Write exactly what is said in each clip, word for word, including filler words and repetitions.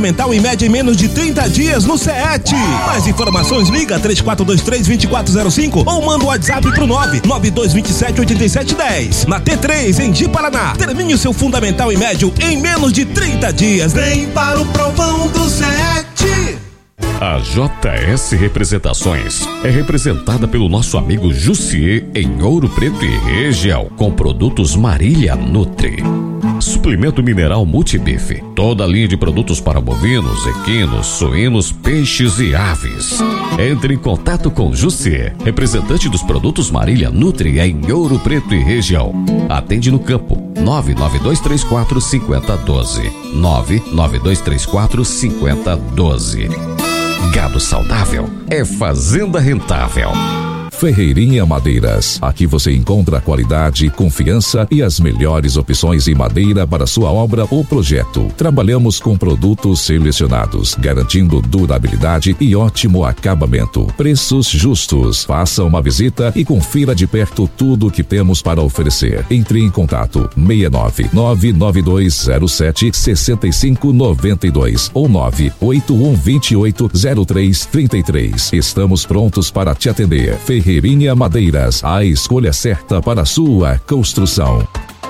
Mental em média em menos de trinta dias no SEAT. Mais informações, liga três quatro dois três, dois quatro zero cinco ou manda o WhatsApp pro nove nove dois dois sete, oito sete um zero. Na T três, em Di Paraná, termine o seu fundamental em médio em menos de trinta dias. Vem para o provão do SEAT. A J S Representações é representada pelo nosso amigo Jussier em Ouro Preto e região, com produtos Marília Nutri. Suplemento mineral Multibife. Toda a linha de produtos para bovinos, equinos, suínos, peixes e aves. Entre em contato com Jussier, representante dos produtos Marília Nutri em Ouro Preto e região. Atende no campo nove nove dois três quatro, cinco zero um dois. nove nove dois três quatro, cinco zero um dois. Gado saudável é fazenda rentável. Ferreirinha Madeiras. Aqui você encontra qualidade, confiança e as melhores opções em madeira para sua obra ou projeto. Trabalhamos com produtos selecionados, garantindo durabilidade e ótimo acabamento. Preços justos. Faça uma visita e confira de perto tudo o que temos para oferecer. Entre em contato seis nove nove nove dois zero sete seis cinco nove dois ou nove oito um dois oito zero três três três. Estamos prontos para te atender. Ferreirinha Ferreirinha Madeiras, a escolha certa para a sua construção.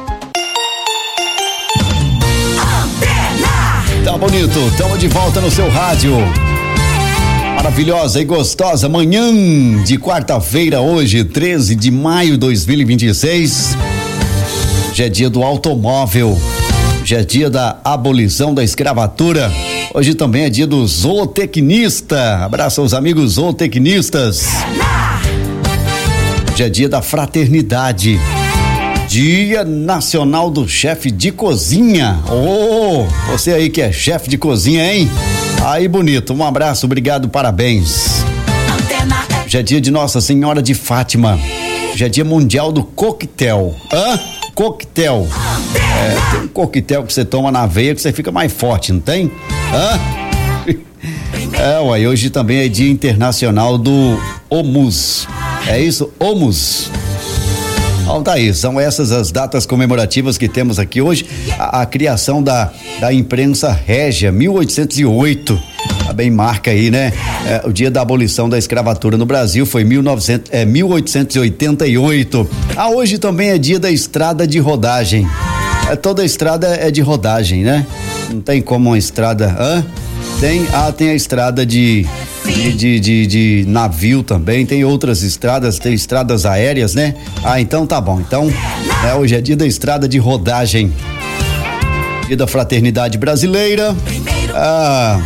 Tá bonito, estamos de volta no seu rádio. Maravilhosa e gostosa manhã de quarta-feira, hoje, treze de maio de dois mil e vinte e seis. Já é dia do automóvel, já é dia da abolição da escravatura. Hoje também é dia do zootecnista. Abraço aos amigos zootecnistas. Hoje é dia da fraternidade, Dia Nacional do Chefe de Cozinha. Oh, você aí que é chefe de cozinha, hein? Aí, bonito, um abraço, obrigado, parabéns. Hoje é dia de Nossa Senhora de Fátima. Hoje é dia mundial do coquetel. Hã? Coquetel. É, tem um coquetel que você toma na veia que você fica mais forte, não tem? Hã? É, ué, hoje também é dia internacional do Humus. É isso? Humus. Então tá aí, são essas as datas comemorativas que temos aqui hoje. A, a criação da, da imprensa régia, mil oitocentos e oito. Tá bem, marca aí, né? É, o dia da abolição da escravatura no Brasil foi mil novecentos, é, mil oitocentos e oitenta e oito. Ah, hoje também é dia da estrada de rodagem. É, toda estrada é de rodagem, né? Não tem como uma estrada. Hã? Tem, ah, tem a estrada de, de, de, de, de navio também, tem outras estradas, tem estradas aéreas, né? Ah, então tá bom. Então, é, hoje é dia da estrada de rodagem. Dia da fraternidade brasileira. Ah,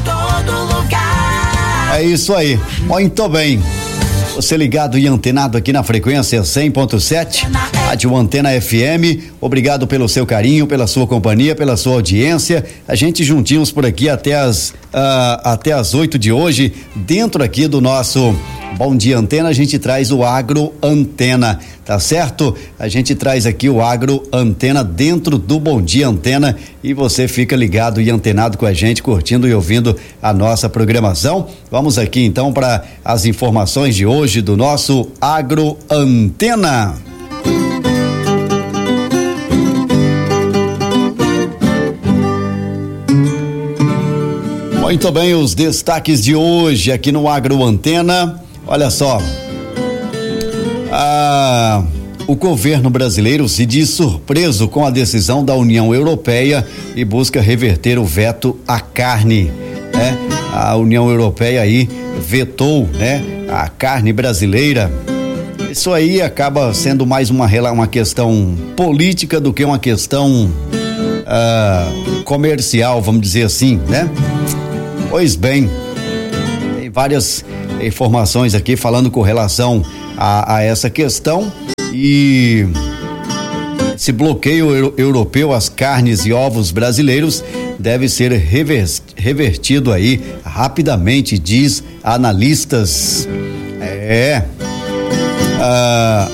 é isso aí. Muito bem. Você ligado e antenado aqui na frequência cem ponto sete, Rádio Antena F M. Obrigado pelo seu carinho, pela sua companhia, pela sua audiência. A gente juntinhos por aqui até as uh, até as oito de hoje, dentro aqui do nosso Bom Dia Antena, a gente traz o Agro Antena, tá certo? A gente traz aqui o Agro Antena dentro do Bom Dia Antena e você fica ligado e antenado com a gente, curtindo e ouvindo a nossa programação. Vamos aqui então para as informações de hoje do nosso Agro Antena. Muito bem, os destaques de hoje aqui no Agro Antena. Olha só, ah, o governo brasileiro se diz surpreso com a decisão da União Europeia e busca reverter o veto à carne, né? A União Europeia aí vetou, né, a carne brasileira. Isso aí acaba sendo mais uma, uma questão política do que uma questão ah, comercial, vamos dizer assim, né? Pois bem, tem várias informações aqui falando com relação a, a essa questão e esse bloqueio euro, europeu às carnes e ovos brasileiros deve ser rever, revertido aí rapidamente, diz analistas. É. Ah,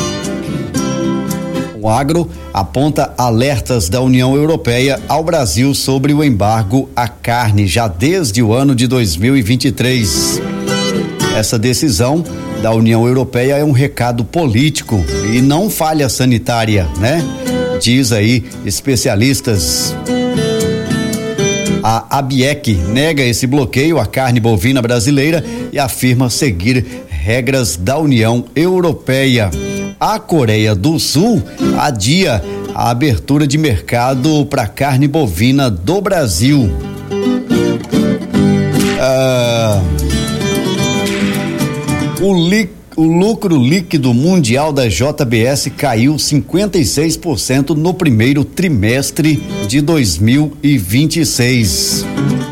o Agro aponta alertas da União Europeia ao Brasil sobre o embargo à carne já desde o ano de dois mil e vinte e três. Essa decisão da União Europeia é um recado político e não falha sanitária, né? Diz aí especialistas. A ABIEC nega esse bloqueio à carne bovina brasileira e afirma seguir regras da União Europeia. A Coreia do Sul adia a abertura de mercado para carne bovina do Brasil. Ah, o, li, o lucro líquido mundial da J B S caiu cinquenta e seis por cento no primeiro trimestre de dois mil e vinte e seis.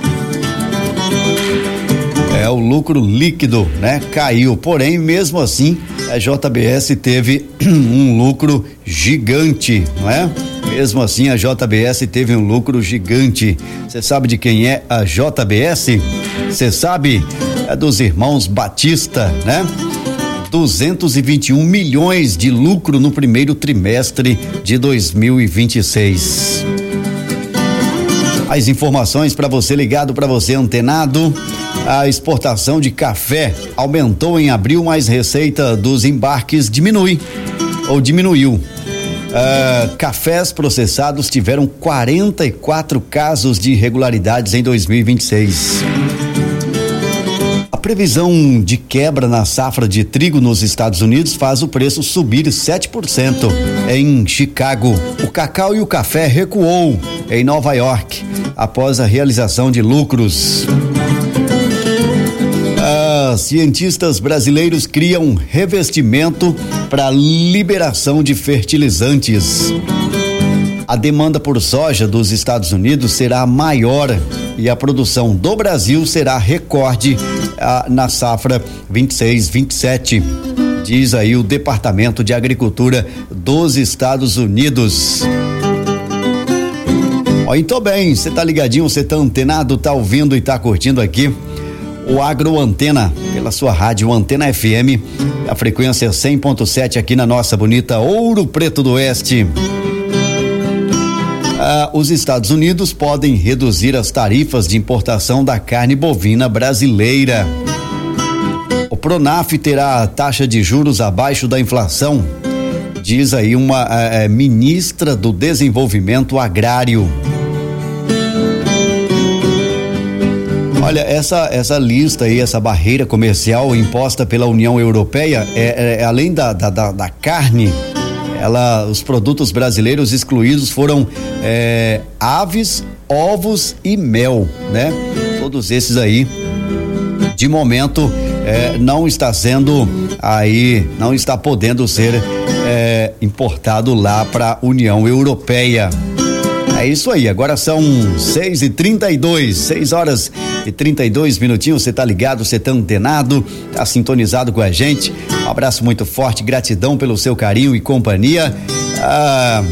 É, o lucro líquido, né, caiu, porém, mesmo assim, a J B S teve um lucro gigante, não é? Mesmo assim, a J B S teve um lucro gigante. Você sabe de quem é a J B S? Você sabe? É dos irmãos Batista, né? duzentos e vinte e um milhões de lucro no primeiro trimestre de dois mil e vinte e seis. As informações para você ligado, para você antenado. A exportação de café aumentou em abril, mas receita dos embarques diminui ou diminuiu. Uh, cafés processados tiveram quarenta e quatro casos de irregularidades em dois mil e vinte e seis. A previsão de quebra na safra de trigo nos Estados Unidos faz o preço subir sete por cento. Em Chicago, o cacau e o café recuou em Nova York após a realização de lucros. Ah, cientistas brasileiros criam revestimento para liberação de fertilizantes. A demanda por soja dos Estados Unidos será maior e a produção do Brasil será recorde ah, na safra vinte e seis vinte e sete, diz aí o Departamento de Agricultura dos Estados Unidos. Ó, então bem, você tá ligadinho, você tá antenado, tá ouvindo e tá curtindo aqui o Agro Antena, pela sua rádio Antena F M, a frequência cem ponto sete aqui na nossa bonita Ouro Preto do Oeste. Ah, os Estados Unidos podem reduzir as tarifas de importação da carne bovina brasileira. O Pronaf terá a taxa de juros abaixo da inflação, diz aí uma eh, ministra do Desenvolvimento Agrário. Olha, essa, essa lista aí, essa barreira comercial imposta pela União Europeia, é, é além da, da, da, da carne, ela, os produtos brasileiros excluídos foram é, aves, ovos e mel, né? Todos esses aí, de momento, é, não está sendo aí, não está podendo ser é, importado lá para a União Europeia. É isso aí, agora são seis e trinta e dois, seis horas e trinta e dois minutinhos. Você tá ligado, você tá antenado, tá sintonizado com a gente. Um abraço muito forte, gratidão pelo seu carinho e companhia. Ah,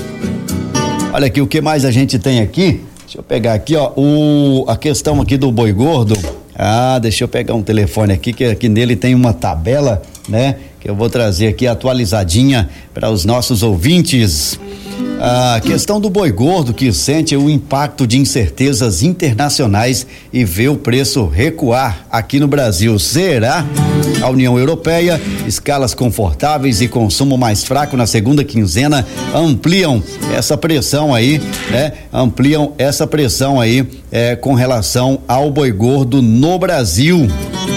olha aqui, o que mais a gente tem aqui? Deixa eu pegar aqui, ó, o, a questão aqui do boi gordo. Ah, deixa eu pegar um telefone aqui, que aqui nele tem uma tabela, né? Que eu vou trazer aqui atualizadinha para os nossos ouvintes. A questão do boi gordo, que sente o impacto de incertezas internacionais e vê o preço recuar aqui no Brasil. Será? A União Europeia, escalas confortáveis e consumo mais fraco na segunda quinzena ampliam essa pressão aí, né? Ampliam essa pressão aí é, com relação ao boi gordo no Brasil.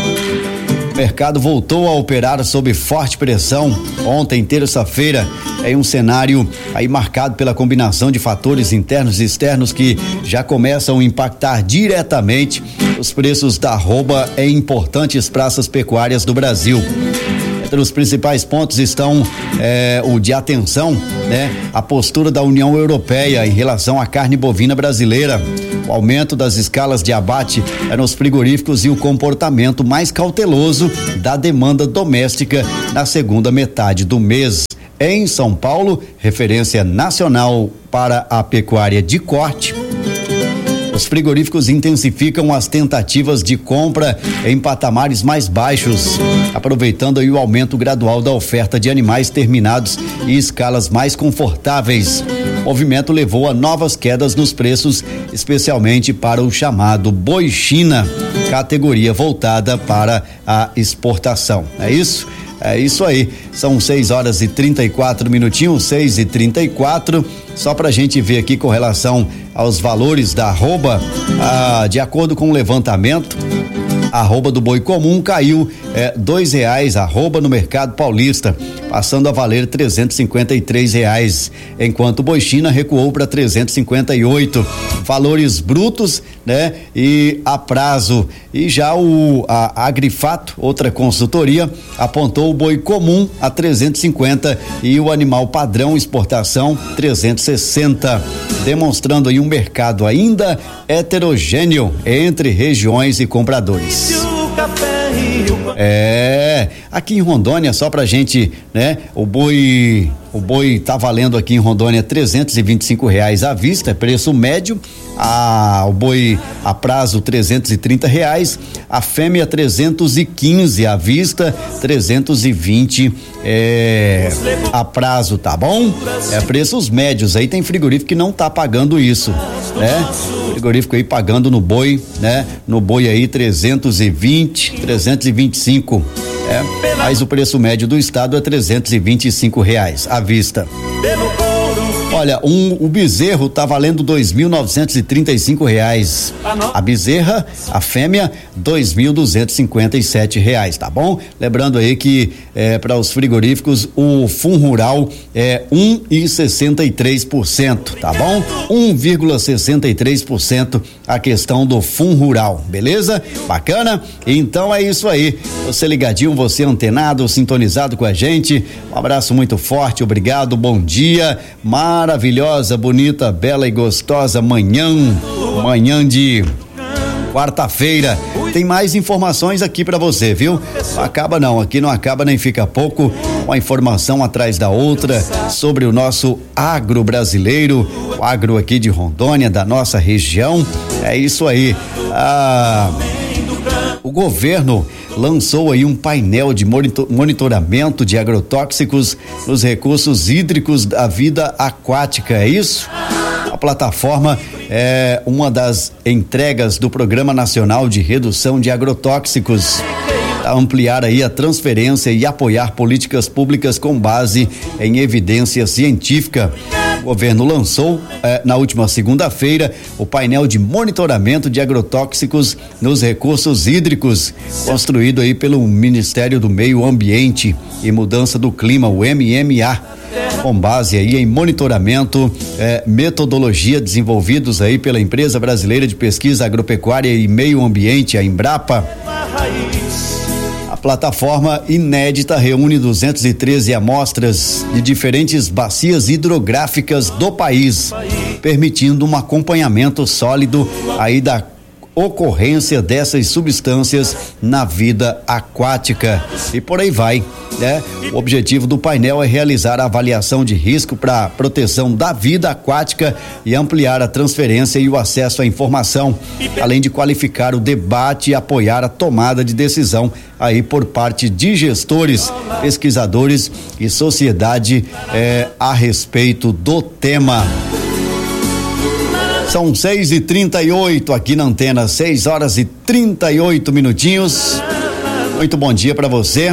O mercado voltou a operar sob forte pressão ontem, terça-feira, em um cenário aí marcado pela combinação de fatores internos e externos que já começam a impactar diretamente os preços da arroba em importantes praças pecuárias do Brasil. Entre os principais pontos estão eh, o de atenção, né? A postura da União Europeia em relação à carne bovina brasileira, o aumento das escalas de abate eh, nos frigoríficos e o comportamento mais cauteloso da demanda doméstica na segunda metade do mês. Em São Paulo, referência nacional para a pecuária de corte, os frigoríficos intensificam as tentativas de compra em patamares mais baixos, aproveitando aí o aumento gradual da oferta de animais terminados e escalas mais confortáveis. O movimento levou a novas quedas nos preços, especialmente para o chamado boi China, categoria voltada para a exportação. É isso? É isso aí, são seis horas e trinta e quatro minutinhos, seis e trinta e quatro, só pra gente ver aqui com relação aos valores da arroba, ah, de acordo com o levantamento, a arroba do boi comum caiu é, dois reais a arroba no mercado paulista, passando a valer trezentos e cinquenta e três reais, enquanto o boi China recuou para trezentos e cinquenta e oito, valores brutos, né? E a prazo. E já o a Agrifato, outra consultoria, apontou o boi comum a trezentos e cinquenta e o animal padrão exportação trezentos e sessenta, demonstrando aí um mercado ainda heterogêneo entre regiões e compradores. É, aqui em Rondônia, só pra gente, né? O boi, o boi tá valendo aqui em Rondônia trezentos e vinte e cinco reais à vista, preço médio. A, o boi a prazo trezentos e trinta reais, a fêmea trezentos e quinze à vista, trezentos e vinte é, a prazo, tá bom? É preços médios. Aí tem frigorífico que não tá pagando isso, né? Frigorífico aí pagando no boi, né? No boi aí trezentos e vinte, trezentos e vinte e cinco, é, mas o preço médio do estado é trezentos e vinte e cinco reais à vista. Olha, um, o bezerro tá valendo dois mil novecentos e trinta e cinco reais. A bezerra, a fêmea, dois mil duzentos e cinquenta e sete reais, tá bom? Lembrando aí que é, para os frigoríficos o Fun Rural é um vírgula sessenta e três por cento, tá bom? um vírgula sessenta e três por cento a questão do Fun Rural, beleza? Bacana? Então é isso aí. Você ligadinho, você antenado, sintonizado com a gente. Um abraço muito forte, obrigado, bom dia. Maravilhosa, bonita, bela e gostosa manhã, manhã de quarta-feira. Tem mais informações aqui pra você, viu? Não acaba não, aqui não acaba nem fica pouco, uma informação atrás da outra sobre o nosso agro brasileiro, o agro aqui de Rondônia, da nossa região. É isso aí. Ah, o governo lançou aí um painel de monitoramento de agrotóxicos nos recursos hídricos da vida aquática, é isso? A plataforma é uma das entregas do Programa Nacional de Redução de Agrotóxicos, a ampliar aí a transferência e apoiar políticas públicas com base em evidência científica. O governo lançou eh, na última segunda-feira o painel de monitoramento de agrotóxicos nos recursos hídricos, construído aí pelo Ministério do Meio Ambiente e Mudança do Clima, o M M A, com base aí em monitoramento, eh, metodologia desenvolvidos aí pela Empresa Brasileira de Pesquisa Agropecuária e Meio Ambiente, a Embrapa. A plataforma inédita reúne duzentas e treze amostras de diferentes bacias hidrográficas do país, permitindo um acompanhamento sólido aí da ocorrência dessas substâncias na vida aquática e por aí vai, né? O objetivo do painel é realizar a avaliação de risco para proteção da vida aquática e ampliar a transferência e o acesso à informação, além de qualificar o debate e apoiar a tomada de decisão aí por parte de gestores, pesquisadores e sociedade eh, a respeito do tema. São seis e trinta e oito aqui na antena, seis horas e trinta e oito minutinhos. Muito bom dia para você.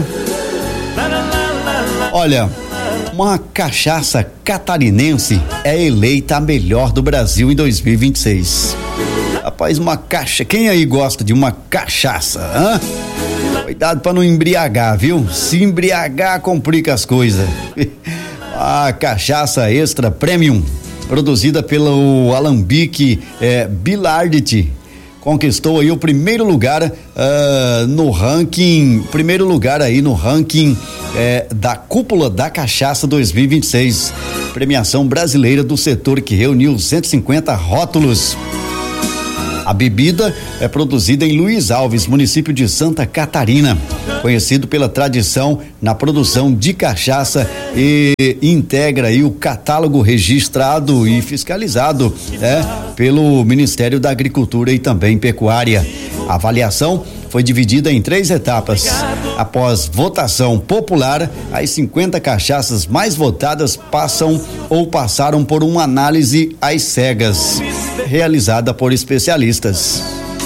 Olha, uma cachaça catarinense é eleita a melhor do Brasil em dois mil e vinte e seis. Rapaz, uma cacha, quem aí gosta de uma cachaça, hã? Cuidado para não embriagar, viu? Se embriagar complica as coisas. A cachaça extra premium, produzida pelo Alambique é, Bilardet, conquistou aí o primeiro lugar uh, no ranking, primeiro lugar aí no ranking é, da Cúpula da Cachaça dois mil e vinte e seis, premiação brasileira do setor que reuniu cento e cinquenta rótulos. A bebida é produzida em Luiz Alves, município de Santa Catarina, conhecido pela tradição na produção de cachaça e integra aí o catálogo registrado e fiscalizado, né, pelo Ministério da Agricultura e também Pecuária. A avaliação foi dividida em três etapas. Após votação popular, as cinquenta cachaças mais votadas passam ou passaram por uma análise às cegas, realizada por especialistas.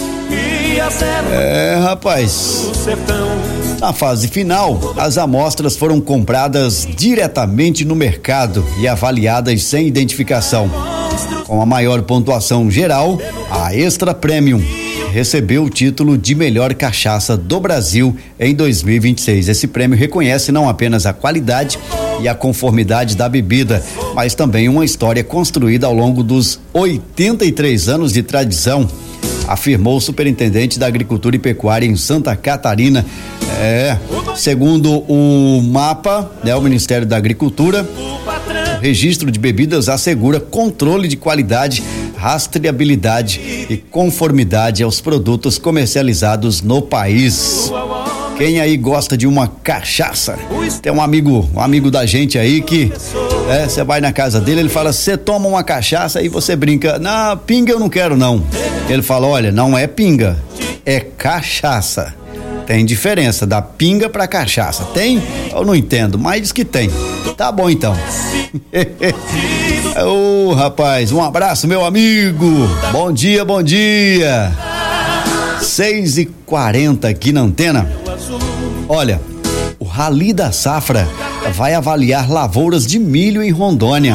É, rapaz. Na fase final, as amostras foram compradas diretamente no mercado e avaliadas sem identificação. Com a maior pontuação geral, a Extra Premium recebeu o título de melhor cachaça do Brasil em dois mil e vinte e seis. Esse prêmio reconhece não apenas a qualidade e a conformidade da bebida, mas também uma história construída ao longo dos oitenta e três anos de tradição, afirmou o superintendente da Agricultura e Pecuária em Santa Catarina. É, segundo o mapa, né, o Ministério da Agricultura, o registro de bebidas assegura controle de qualidade, rastreabilidade e conformidade aos produtos comercializados no país. Quem aí gosta de uma cachaça? Tem um amigo, um amigo da gente aí que você é, vai na casa dele, ele fala: você toma uma cachaça, e você brinca: não, pinga eu não quero não. Ele fala: olha, não é pinga, é cachaça. Tem diferença da pinga pra cachaça. Tem? Eu não entendo, mas diz que tem. Tá bom então. Ô, oh, rapaz, um abraço, meu amigo. Bom dia, bom dia. seis e quarenta aqui na antena. Olha, o Rally da Safra vai avaliar lavouras de milho em Rondônia.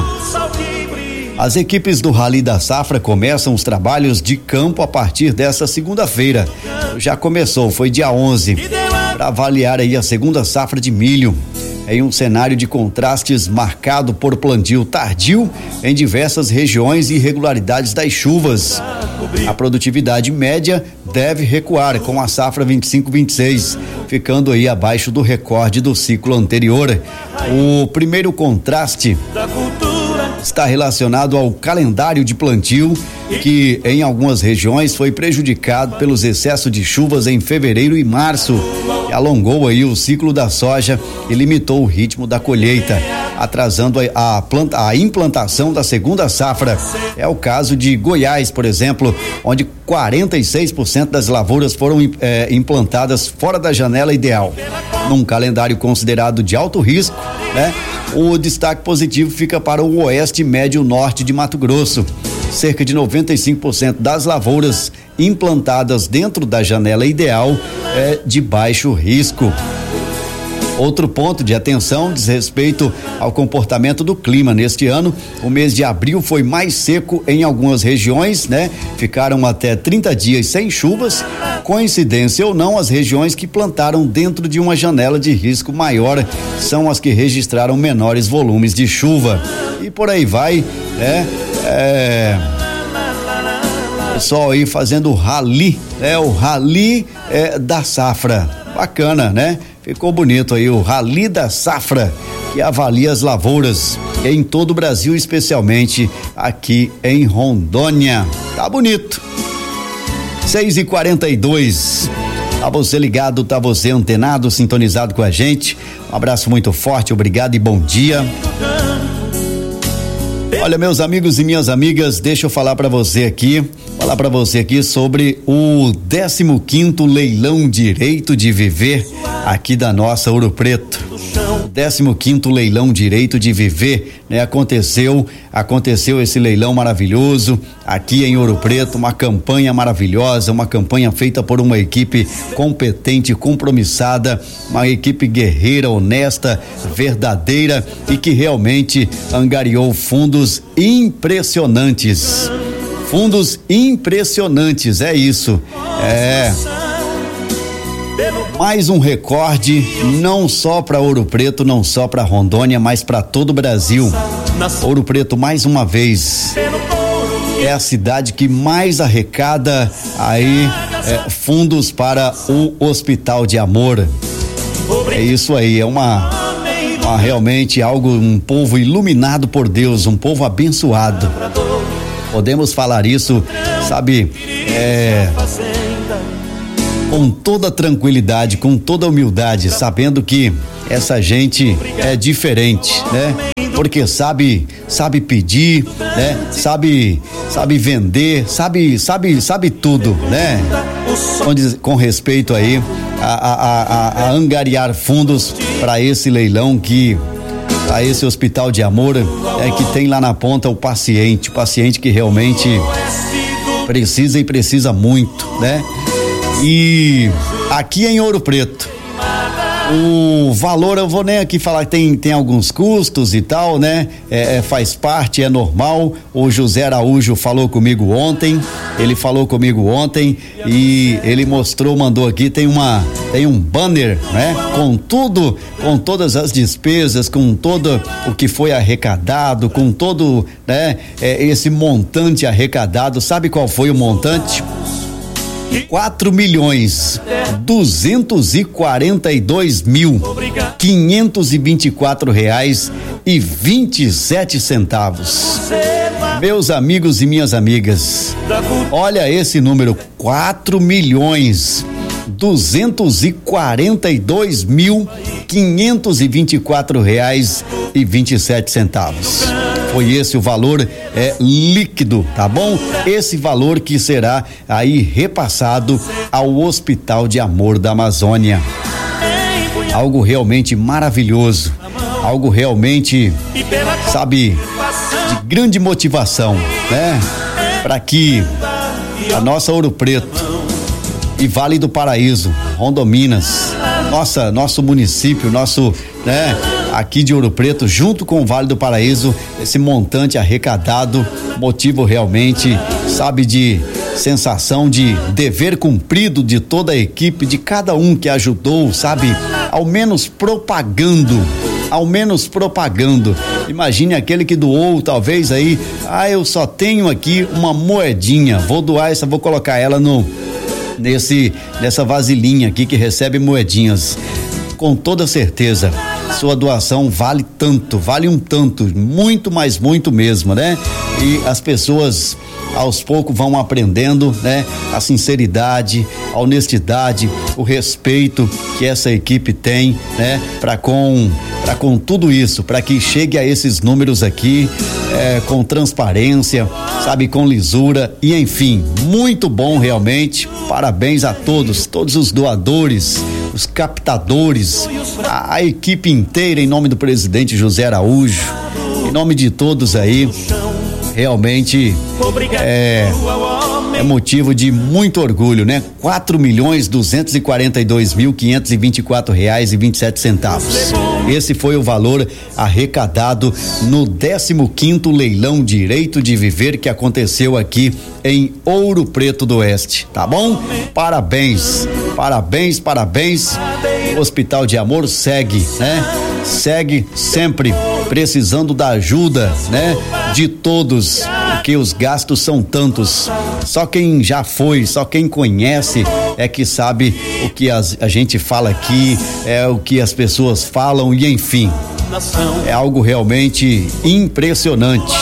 As equipes do Rally da Safra começam os trabalhos de campo a partir dessa segunda-feira. Já começou, foi dia onze, para avaliar aí a segunda safra de milho, em um cenário de contrastes marcado por plantio tardio em diversas regiões e irregularidades das chuvas. A produtividade média deve recuar com a safra vinte e cinco vinte e seis, ficando aí abaixo do recorde do ciclo anterior. O primeiro contraste está relacionado ao calendário de plantio, que em algumas regiões foi prejudicado pelos excessos de chuvas em fevereiro e março, que alongou aí o ciclo da soja e limitou o ritmo da colheita, atrasando a, a, planta, a implantação da segunda safra. É o caso de Goiás, por exemplo, onde quarenta e seis por cento das lavouras foram é, implantadas fora da janela ideal. Num calendário considerado de alto risco, né? O destaque positivo fica para o oeste e médio norte de Mato Grosso. Cerca de noventa e cinco por cento das lavouras implantadas dentro da janela ideal é de baixo risco. Outro ponto de atenção diz respeito ao comportamento do clima. Neste ano, o mês de abril foi mais seco em algumas regiões, né? Ficaram até trinta dias sem chuvas. Coincidência ou não, as regiões que plantaram dentro de uma janela de risco maior são as que registraram menores volumes de chuva. E por aí vai, né? É... Pessoal aí fazendo o rally, né? O rally é, da safra. Bacana, né? Ficou bonito aí o Rally da Safra, que avalia as lavouras em todo o Brasil, especialmente aqui em Rondônia. Tá bonito. seis e quarenta e dois. Tá você ligado, tá você antenado, sintonizado com a gente. Um abraço muito forte, obrigado e bom dia. Olha, meus amigos e minhas amigas, deixa eu falar para você aqui, falar para você aqui sobre o décimo quinto leilão Direito de Viver aqui da nossa Ouro Preto. O décimo quinto leilão Direito de Viver, né? Aconteceu, aconteceu esse leilão maravilhoso aqui em Ouro Preto, uma campanha maravilhosa, uma campanha feita por uma equipe competente, compromissada, uma equipe guerreira, honesta, verdadeira e que realmente angariou fundos impressionantes. Fundos impressionantes, é isso. É. Mais um recorde, não só para Ouro Preto, não só para Rondônia, mas para todo o Brasil. Ouro Preto, mais uma vez, é a cidade que mais arrecada aí é, fundos para o Hospital de Amor. É isso aí, é uma, uma realmente algo, um povo iluminado por Deus, um povo abençoado. Podemos falar isso, sabe, é, com toda tranquilidade, com toda humildade, sabendo que essa gente é diferente, né? Porque sabe, sabe pedir, né? Sabe, sabe vender, sabe, sabe, sabe tudo, né? Com, com respeito aí a, a, a, a angariar fundos para esse leilão que a esse Hospital de Amor é que tem lá na ponta o paciente, o paciente que realmente precisa e precisa muito, né? E aqui em Ouro Preto, O valor, eu vou nem aqui falar que tem, tem alguns custos e tal, né? É, é, faz parte, é normal. O José Araújo falou comigo ontem, ele falou comigo ontem e ele mostrou, mandou aqui, tem uma, tem um banner, né? Com tudo, com todas as despesas, com todo o que foi arrecadado, com todo, né? É, esse montante arrecadado, sabe qual foi o montante? Quatro milhões duzentos e quarenta e dois mil quinhentos e vinte e quatro reais e vinte e sete centavos. Meus amigos e minhas amigas, olha esse número: quatro milhões duzentos e quarenta e dois mil quinhentos e vinte e quatro reais e vinte e sete centavos. Foi esse o valor é, líquido, tá bom? Esse valor que será aí repassado ao Hospital de Amor da Amazônia. Algo realmente maravilhoso, algo realmente, sabe, de grande motivação, né? Para que a nossa Ouro Preto e Vale do Paraíso, Rondôminas, nossa, nosso município, nosso, né, aqui de Ouro Preto, junto com o Vale do Paraíso, esse montante arrecadado, motivo realmente, sabe, de sensação de dever cumprido de toda a equipe, de cada um que ajudou, sabe, ao menos propagando, ao menos propagando. Imagine aquele que doou, talvez aí, ah, eu só tenho aqui uma moedinha, vou doar essa, vou colocar ela no nesse nessa vasilhinha aqui que recebe moedinhas. Com toda certeza, sua doação vale tanto, vale um tanto, muito, mas muito mesmo, né? E as pessoas aos poucos vão aprendendo, né? A sinceridade, a honestidade, o respeito que essa equipe tem, né? Para com, para com tudo isso, para que chegue a esses números aqui, é, com transparência, sabe, com lisura e enfim, muito bom realmente. Parabéns a todos, todos os doadores, os captadores, a, a equipe inteira, em nome do presidente José Araújo, em nome de todos aí, realmente é, é motivo de muito orgulho, né? Quatro milhões duzentos e quarenta e dois mil quinhentos e vinte e quatro reais e vinte e sete centavos. Esse foi o valor arrecadado no décimo quinto leilão Direito de Viver que aconteceu aqui em Ouro Preto do Oeste, tá bom? Parabéns, parabéns, parabéns. O Hospital de Amor segue, né? Segue sempre precisando da ajuda, né? De todos, porque os gastos são tantos. Só quem já foi, só quem conhece é que sabe o que as, a gente fala aqui, é o que as pessoas falam e enfim, é algo realmente impressionante.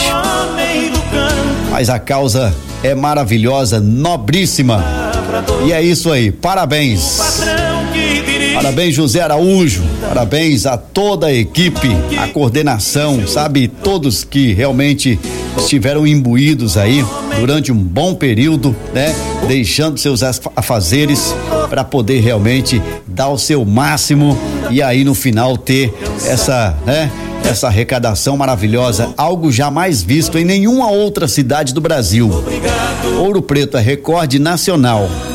Mas a causa é maravilhosa, nobríssima. E é isso aí, parabéns. Parabéns, José Araújo, parabéns a toda a equipe, a coordenação, sabe, todos que realmente estiveram imbuídos aí durante um bom período, né? Deixando seus afazeres para poder realmente dar o seu máximo e aí no final ter essa, né? Essa arrecadação maravilhosa, algo jamais visto em nenhuma outra cidade do Brasil. Ouro Preto é recorde nacional.